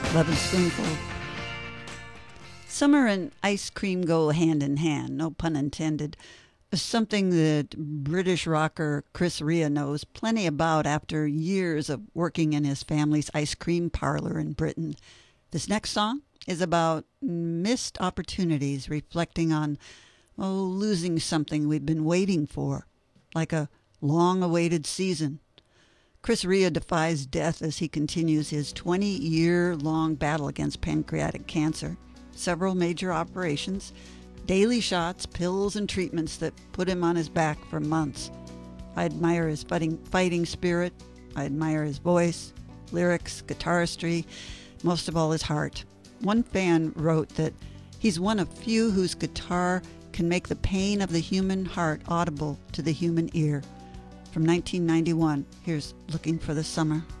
Love and Spoonful. Summer and ice cream go hand in hand, no pun intended. Something that British rocker Chris Rea knows plenty about after years of working in his family's ice cream parlor in Britain. This next song is about missed opportunities, reflecting on losing something we've been waiting for, like a long-awaited season. Chris Rea defies death as he continues his 20-year-long battle against pancreatic cancer. Several major operations, daily shots, pills, and treatments that put him on his back for months. I admire his fighting spirit. I admire his voice, lyrics, guitaristry, most of all his heart. One fan wrote that he's one of few whose guitar can make the pain of the human heart audible to the human ear. From 1991, here's Looking for the Summer.